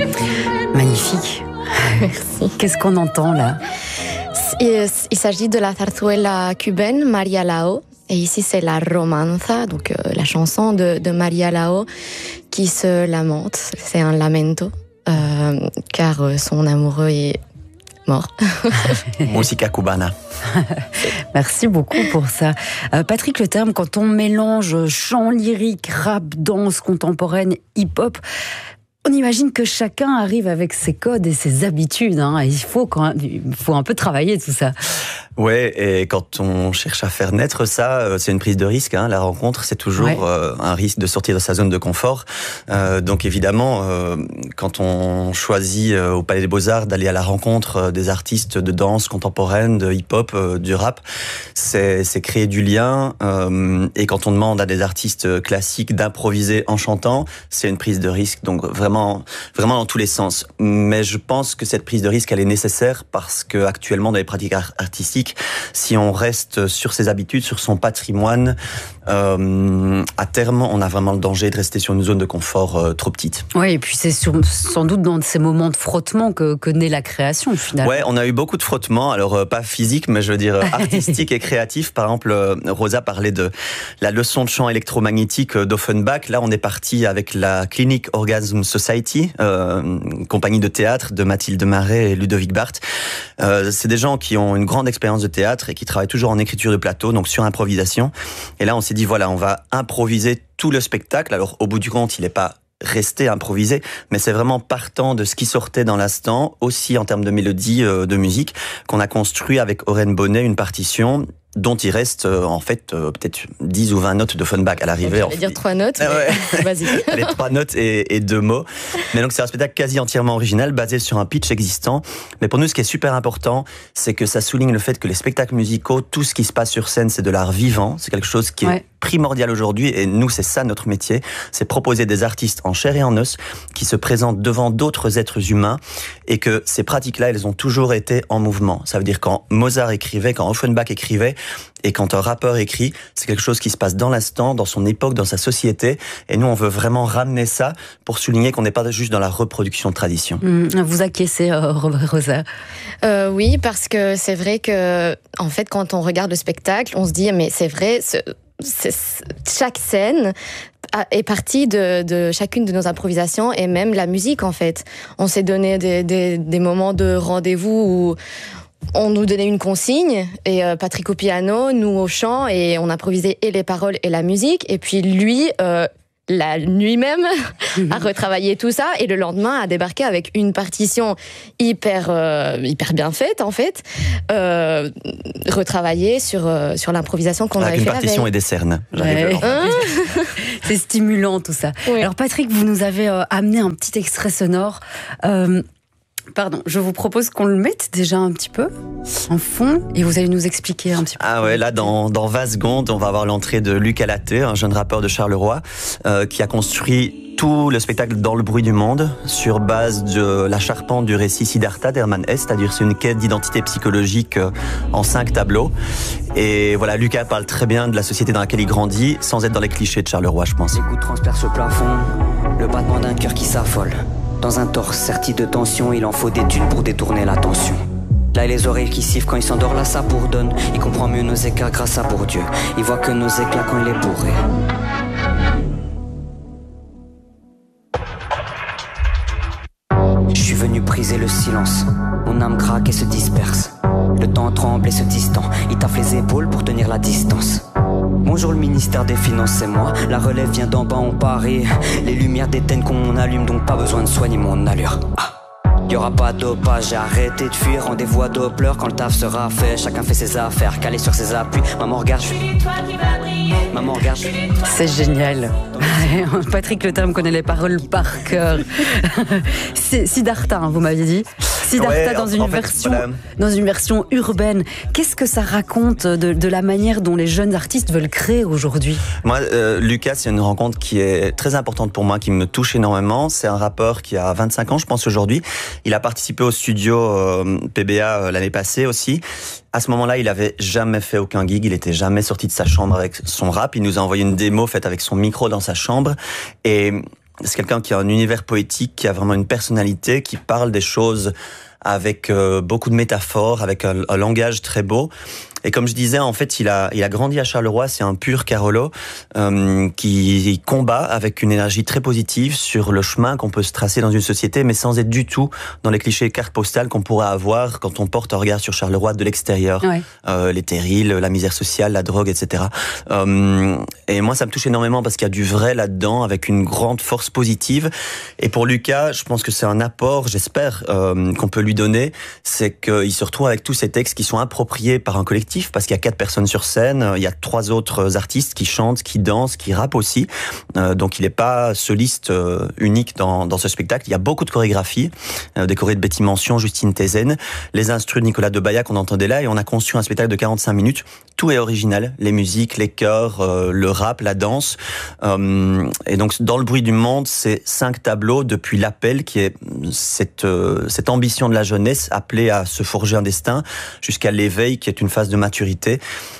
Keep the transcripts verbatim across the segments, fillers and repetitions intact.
Magnifique. Merci. Qu'est-ce qu'on entend là? Il, il s'agit de la zarzuela cubaine Maria Lao. Et ici, c'est la romanza, donc euh, la chanson de, de Maria Lao qui se lamente. C'est un lamento, euh, car euh, son amoureux est mort. Musica cubana. Merci beaucoup pour ça. Euh, Patrick Leterme, quand on mélange chant lyrique, rap, danse contemporaine, hip-hop, on imagine que chacun arrive avec ses codes et ses habitudes. Hein. Il faut, quand même, il faut un peu travailler tout ça. Ouais, et quand on cherche à faire naître ça, c'est une prise de risque. Hein. La rencontre, c'est toujours ouais. euh, un risque de sortir de sa zone de confort. Euh, donc évidemment, euh, quand on choisit euh, au Palais des Beaux-Arts d'aller à la rencontre euh, des artistes de danse contemporaine, de hip-hop, euh, du rap, c'est, c'est créer du lien. Euh, et quand on demande à des artistes classiques d'improviser en chantant, c'est une prise de risque. Donc vraiment, vraiment dans tous les sens. Mais je pense que cette prise de risque, elle est nécessaire parce que actuellement dans les pratiques artistiques, si on reste sur ses habitudes, sur son patrimoine, euh, à terme, on a vraiment le danger de rester sur une zone de confort euh, trop petite. Oui, et puis c'est sur, sans doute dans ces moments de frottement que, que naît la création, finalement. Ouais, on a eu beaucoup de frottements, alors euh, pas physique, mais je veux dire artistique et créatif. Par exemple, euh, Rosa parlait de la leçon de chant électromagnétique d'Offenbach. Là, on est parti avec la Clinic Orgasm Society, euh, compagnie de théâtre de Mathilde Marais et Ludovic Barthes. Euh, c'est des gens qui ont une grande expérience de théâtre et qui travaillent toujours en écriture de plateau, donc sur improvisation. Et là, on s'est dit, voilà, on va improviser tout le spectacle. Alors, au bout du compte, il n'est pas resté improvisé, mais c'est vraiment partant de ce qui sortait dans l'instant, aussi en termes de mélodie, euh, de musique, qu'on a construit avec Aurène Bonnet une partition dont il reste euh, en fait euh, peut-être dix ou vingt notes d'Offenbach à l'arrivée. Je vais dire trois notes, ah ouais. mais vas-y. Allez, trois notes et, et deux mots. Mais donc c'est un spectacle quasi entièrement original, basé sur un pitch existant. Mais pour nous, ce qui est super important, c'est que ça souligne le fait que les spectacles musicaux, tout ce qui se passe sur scène, c'est de l'art vivant. C'est quelque chose qui ouais. est primordial aujourd'hui, et nous, c'est ça notre métier. C'est proposer des artistes en chair et en os qui se présentent devant d'autres êtres humains, et que ces pratiques-là, elles ont toujours été en mouvement. Ça veut dire quand Mozart écrivait, quand Offenbach écrivait, et quand un rappeur écrit, c'est quelque chose qui se passe dans l'instant, dans son époque, dans sa société. Et nous, on veut vraiment ramener ça pour souligner qu'on n'est pas juste dans la reproduction de tradition. Mmh, vous acquiescez, euh, Rosa? euh, Oui, parce que c'est vrai que, en fait, quand on regarde le spectacle, on se dit, mais c'est vrai, ce, c'est, chaque scène est partie de, de chacune de nos improvisations, et même la musique, en fait. On s'est donné des, des, des moments de rendez-vous où on nous donnait une consigne, et euh, Patrick au piano, nous au chant, et on improvisait et les paroles et la musique. Et puis lui, euh, la nuit même, a retravaillé tout ça, et le lendemain a débarqué avec une partition hyper, euh, hyper bien faite, en fait, euh, retravaillée sur, euh, sur l'improvisation qu'on avec avait fait. Avec une partition avec. et des cernes. Ouais. Hein c'est stimulant tout ça. Oui. Alors Patrick, vous nous avez euh, amené un petit extrait sonore. Euh, Pardon, je vous propose qu'on le mette déjà un petit peu en fond, et vous allez nous expliquer un petit peu. Ah ouais, là dans, dans vingt secondes, on va avoir l'entrée de Luc Alaté, un jeune rappeur de Charleroi, euh, qui a construit tout le spectacle Dans le bruit du monde sur base de la charpente du récit Siddhartha d'Hermann Hesse, c'est-à-dire c'est une quête d'identité psychologique en cinq tableaux. Et voilà, Lucas parle très bien de la société dans laquelle il grandit, sans être dans les clichés de Charleroi, je pense. Les gouttes transpercent le plafond, le battement d'un cœur qui s'affole. Dans un torse serti de tension, il en faut des dunes pour détourner l'attention. Là, et les oreilles qui sifflent quand il s'endort, là ça bourdonne. Il comprend mieux nos éclats grâce à Bourdieu. Il voit que nos éclats quand il est bourré. Je suis venu briser le silence. Mon âme craque et se disperse. Le temps tremble et se distend. Il taffe les épaules pour tenir la distance. Bonjour le ministère des Finances, c'est moi. La relève vient d'en bas, on parie. Les lumières déteignent qu'on allume, donc pas besoin de soigner mon allure. Ah. Y'aura pas de dopage, j'ai arrêté de fuir. Rendez-vous à Doppler quand le taf sera fait. Chacun fait ses affaires, calé sur ses appuis. Maman regarde, je suis toi qui va briller. Maman regarde, je suis... C'est génial. Patrick Leterme connaît les paroles par cœur. C'est Siddhartha, hein, vous m'aviez dit. Siddhartha ouais, dans, une en fait, version, voilà. dans une version urbaine. Qu'est-ce que ça raconte de, de la manière dont les jeunes artistes veulent créer aujourd'hui? Moi, euh, Lucas, c'est une rencontre qui est très importante pour moi, qui me touche énormément. C'est un rappeur qui a vingt-cinq ans, je pense, aujourd'hui. Il a participé au studio euh, P B A euh, l'année passée aussi. À ce moment-là, il avait jamais fait aucun gig, il était jamais sorti de sa chambre avec son rap. Il nous a envoyé une démo faite avec son micro dans sa chambre. Et c'est quelqu'un qui a un univers poétique, qui a vraiment une personnalité, qui parle des choses avec euh, beaucoup de métaphores, avec un, un langage très beau. Et comme je disais, en fait, il a, il a grandi à Charleroi, c'est un pur Carolo euh, qui combat avec une énergie très positive sur le chemin qu'on peut se tracer dans une société, mais sans être du tout dans les clichés cartes postales qu'on pourrait avoir quand on porte un regard sur Charleroi de l'extérieur. Ouais. Euh, les terrils, la misère sociale, la drogue, et cetera. Euh, et moi, ça me touche énormément parce qu'il y a du vrai là-dedans, avec une grande force positive. Et pour Lucas, je pense que c'est un apport, j'espère, euh, qu'on peut lui donner, c'est qu'il se retrouve avec tous ces textes qui sont appropriés par un collectif, parce qu'il y a quatre personnes sur scène, il y a trois autres artistes qui chantent, qui dansent, qui rappent aussi. Euh, donc il n'est pas soliste euh, unique dans, dans ce spectacle. Il y a beaucoup de chorégraphies, euh, décorées de Betty Mention, Justine Tezen, les instrus de Nicolas Debaïa qu'on entendait là, et on a conçu un spectacle de quarante-cinq minutes. Tout est original, les musiques, les chœurs, euh, le rap, la danse. Euh, et donc dans le bruit du monde, c'est cinq tableaux depuis l'appel, qui est cette, euh, cette ambition de la jeunesse appelée à se forger un destin, jusqu'à l'éveil, qui est une phase de maturité.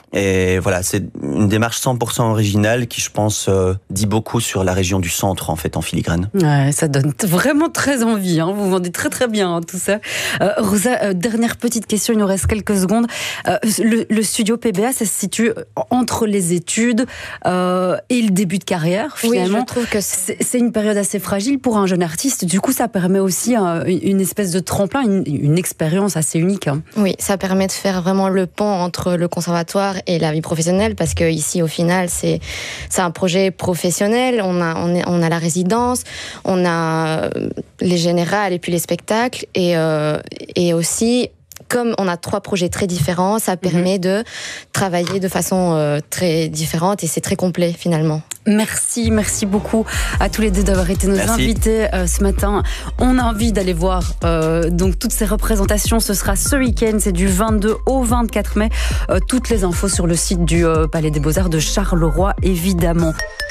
Et voilà, c'est une démarche cent pour cent originale qui, je pense, euh, dit beaucoup sur la région du centre, en fait, en filigrane. Ouais, ça donne vraiment très envie. Hein. Vous vendez très très bien hein, tout ça. Euh, Rosa, euh, dernière petite question, il nous reste quelques secondes. Euh, le, le studio P B A, ça se situe entre les études euh, et le début de carrière, finalement. Oui, je trouve que c'est... c'est une période assez fragile pour un jeune artiste. Du coup, ça permet aussi euh, une espèce de tremplin, une, une expérience assez unique. Hein. Oui, ça permet de faire vraiment le pont entre le conservatoire et la vie professionnelle, parce que ici au final c'est c'est un projet professionnel. On a on, est, on a la résidence, on a les générales et puis les spectacles, et euh, et aussi comme on a trois projets très différents, ça permet mmh. de travailler de façon euh, très différente, et c'est très complet finalement. Merci, merci beaucoup à tous les deux d'avoir été nos merci. invités euh, ce matin. On a envie d'aller voir euh, donc toutes ces représentations. Ce sera ce week-end, c'est du vingt-deux au vingt-quatre mai. Euh, toutes les infos sur le site du euh, Palais des Beaux-Arts de Charleroi, évidemment.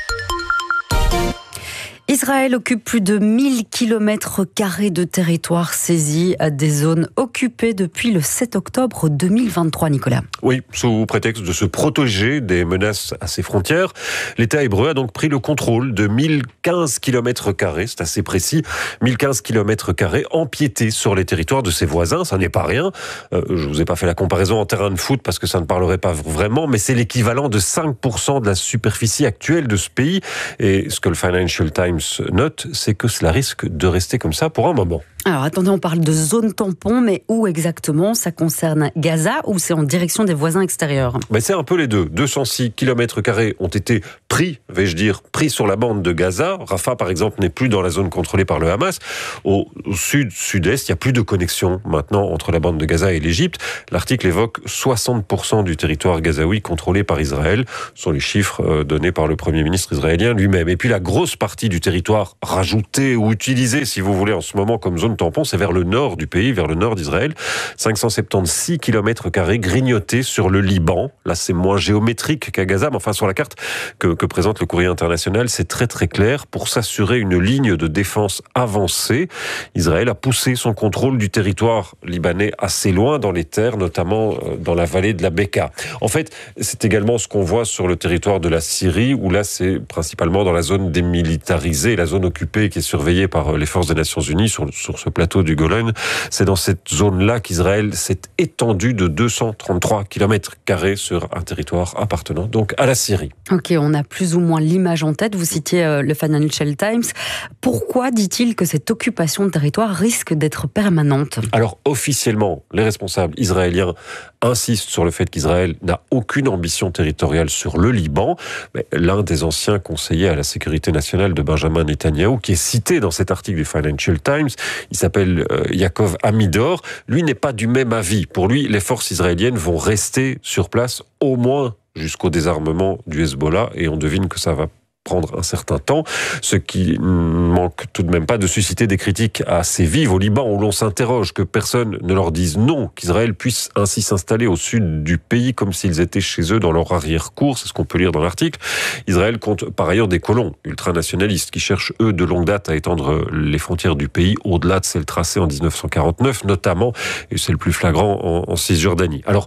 Israël occupe plus de mille kilomètres carrés de territoire saisis, des zones occupées depuis le sept octobre deux mille vingt-trois, Nicolas. Oui, sous prétexte de se protéger des menaces à ses frontières, l'État hébreu a donc pris le contrôle de mille quinze kilomètres carrés, c'est assez précis, mille quinze kilomètres carrés empiétés sur les territoires de ses voisins, ça n'est pas rien. Euh, je vous ai pas fait la comparaison en terrain de foot parce que ça ne parlerait pas vraiment, mais c'est l'équivalent de cinq pour cent de la superficie actuelle de ce pays. Et ce que le Financial Times note, c'est que cela risque de rester comme ça pour un moment. Alors attendez, on parle de zone tampon, mais où exactement? Ça concerne Gaza ou c'est en direction des voisins extérieurs? Ben c'est un peu les deux. deux cent six kilomètres carrés ont été pris, vais-je dire, pris sur la bande de Gaza. Rafah, par exemple, n'est plus dans la zone contrôlée par le Hamas. Au, au sud, sud-est, il n'y a plus de connexion maintenant entre la bande de Gaza et l'Égypte. L'article évoque soixante pour cent du territoire gazaoui contrôlé par Israël. Ce sont les chiffres donnés par le Premier ministre israélien lui-même. Et puis la grosse partie du territoire rajoutée ou utilisée, si vous voulez, en ce moment comme zone tampon, c'est vers le nord du pays, vers le nord d'Israël. cinq cent soixante-seize kilomètres carrés grignotés sur le Liban. Là, c'est moins géométrique qu'à Gaza, mais enfin, sur la carte que, que présente le Courrier international, c'est très très clair. Pour s'assurer une ligne de défense avancée, Israël a poussé son contrôle du territoire libanais assez loin dans les terres, notamment dans la vallée de la Beka. En fait, c'est également ce qu'on voit sur le territoire de la Syrie, où là, c'est principalement dans la zone démilitarisée, la zone occupée qui est surveillée par les forces des Nations Unies sur, sur ce plateau du Golan. C'est dans cette zone-là qu'Israël s'est étendu de deux cent trente-trois kilomètres carrés sur un territoire appartenant donc à la Syrie. Ok, on a plus ou moins l'image en tête. Vous citiez euh, le Financial Times. Pourquoi dit-il que cette occupation de territoire risque d'être permanente? Alors officiellement, les responsables israéliens insistent sur le fait qu'Israël n'a aucune ambition territoriale sur le Liban. Mais l'un des anciens conseillers à la sécurité nationale de Benjamin Netanyahou, qui est cité dans cet article du Financial Times, il s'appelle euh, Yaakov Amidor, lui n'est pas du même avis. Pour lui, les forces israéliennes vont rester sur place au moins jusqu'au désarmement du Hezbollah, et on devine que ça va prendre un certain temps, ce qui manque tout de même pas de susciter des critiques assez vives au Liban, où l'on s'interroge que personne ne leur dise non, qu'Israël puisse ainsi s'installer au sud du pays comme s'ils étaient chez eux dans leur arrière-cour, c'est ce qu'on peut lire dans l'article. Israël compte par ailleurs des colons ultranationalistes qui cherchent eux de longue date à étendre les frontières du pays au-delà de celles tracées en dix-neuf cent quarante-neuf, notamment, et c'est le plus flagrant, en, en Cisjordanie. Alors,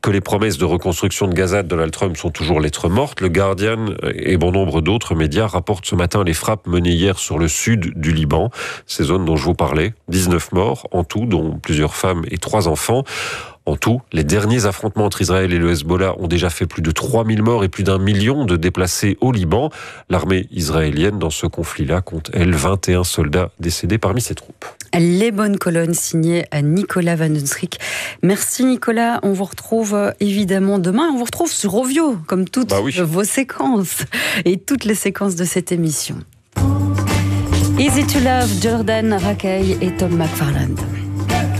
que les promesses de reconstruction de Gaza de Donald Trump sont toujours lettres mortes. Le Guardian et bon nombre d'autres médias rapportent ce matin les frappes menées hier sur le sud du Liban, ces zones dont je vous parlais. dix-neuf morts en tout, dont plusieurs femmes et trois enfants. En tout, les derniers affrontements entre Israël et le Hezbollah ont déjà fait plus de trois mille morts et plus d'un million de déplacés au Liban. L'armée israélienne, dans ce conflit-là, compte, elle, vingt et un soldats décédés parmi ses troupes. Les bonnes colonnes signées à Nicolas Van Den Strik. Merci Nicolas, on vous retrouve évidemment demain. On vous retrouve sur Rovio, comme toutes bah oui. vos séquences et toutes les séquences de cette émission. Easy to Love, Jordan Rakei et Tom McFarland.